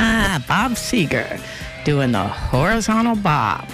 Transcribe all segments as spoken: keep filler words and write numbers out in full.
Bob Seger doing the horizontal bob.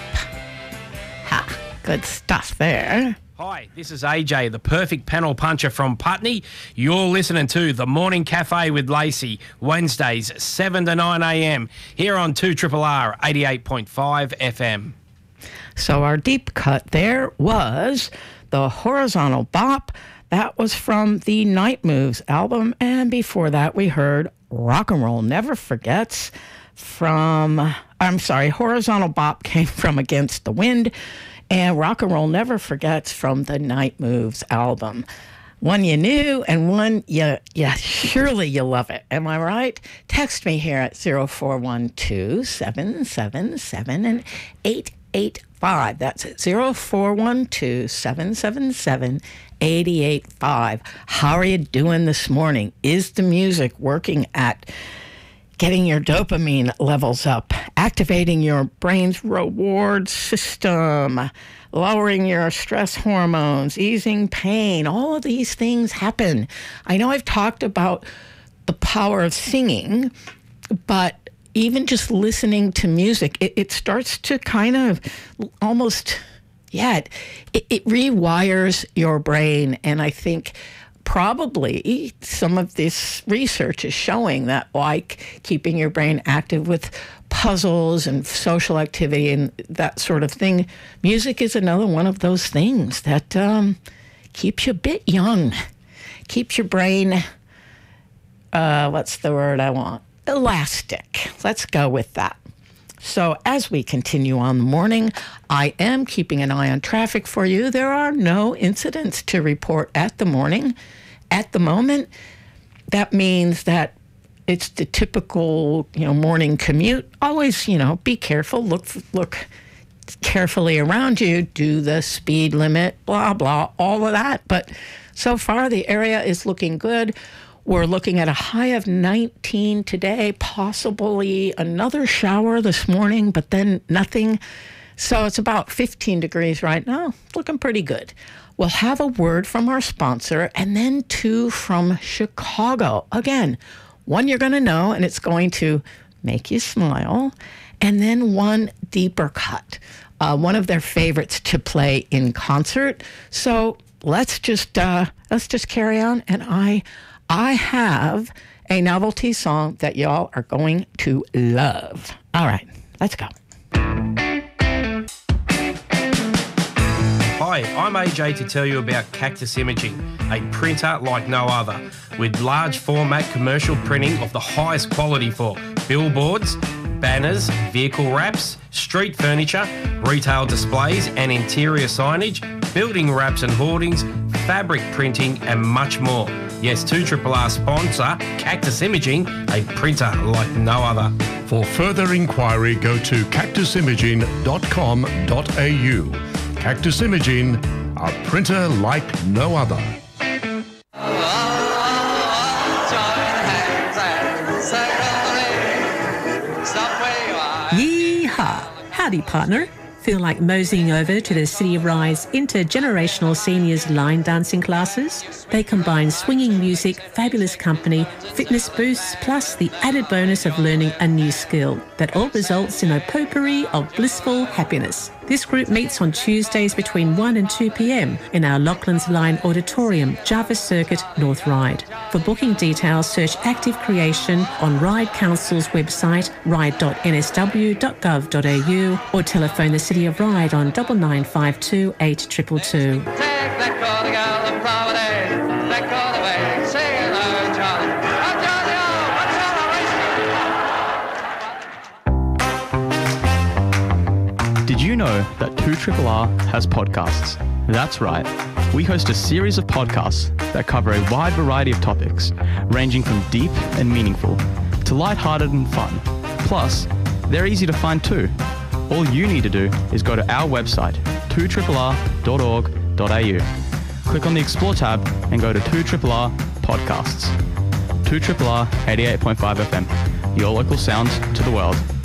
Ha, good stuff there. Hi, this is A J, the perfect panel puncher from Putney. You're listening to The Morning Cafe with Lacey, Wednesdays, seven to nine a.m. here on two R R R eighty-eight point five F M. So our deep cut there was the horizontal bop. That was from the Night Moves album. And before that, we heard Rock and Roll Never Forgets from, I'm sorry, horizontal bop came from Against the Wind. And Rock and Roll Never Forgets from the Night Moves album. One you knew and one you, yeah, surely you love it. Am I right? Text me here at zero four one two, seven seven seven and eight eight five. That's it, zero four one two, seven seven seven, eight eight five. How are you doing this morning? Is the music working at getting your dopamine levels up, activating your brain's reward system, lowering your stress hormones, easing pain? All of these things happen. I know I've talked about the power of singing, but even just listening to music, it, it starts to kind of almost, yeah, it, it rewires your brain. And I think probably some of this research is showing that, like keeping your brain active with puzzles and social activity and that sort of thing, music is another one of those things that um, keeps you a bit young, keeps your brain, uh, what's the word I want? Elastic. Let's go with that. So as we continue on the morning, I am keeping an eye on traffic for you. There are no incidents to report at the morning. At the moment, that means that it's the typical, you know, morning commute. Always, you know, be careful. Look, look carefully around you. Do the speed limit, blah, blah, all of that. But so far, the area is looking good. We're looking at a high of nineteen today, possibly another shower this morning, but then nothing. So it's about fifteen degrees right now. Looking pretty good. We'll have a word from our sponsor and then two from Chicago. Again, one you're going to know, and it's going to make you smile, and then one deeper cut, uh, one of their favorites to play in concert. So let's just uh, let's just carry on, and I. I have a novelty song that y'all are going to love. All right, let's go. Hi, I'm A J to tell you about Cactus Imaging, a printer like no other, with large format commercial printing of the highest quality for billboards, banners, vehicle wraps, street furniture, retail displays and interior signage, building wraps and hoardings, fabric printing and much more. Yes, two R R R sponsor, Cactus Imaging, a printer like no other. For further inquiry, go to cactus imaging dot com dot a u. Cactus Imaging, a printer like no other. Yeehaw! Howdy, partner. Feel like moseying over to the City of Rise intergenerational seniors line dancing classes? They combine swinging music, fabulous company, fitness boosts, plus the added bonus of learning a new skill that all results in a potpourri of blissful happiness. This group meets on Tuesdays between one and two p.m. in our Lachlan's Line Auditorium, Jarvis Circuit, North Ryde. For booking details, search Active Creation on Ryde Council's website, ryde dot n s w dot gov dot a u, or telephone the City of Ryde on nine nine five two, eight two two two. Did you know that two R R R has podcasts? That's right. We host a series of podcasts that cover a wide variety of topics, ranging from deep and meaningful to lighthearted and fun. Plus, they're easy to find too. All you need to do is go to our website, two R R R dot org dot a u. Click on the Explore tab and go to two R R R Podcasts. two R R R eighty-eight point five F M, your local sounds to the world.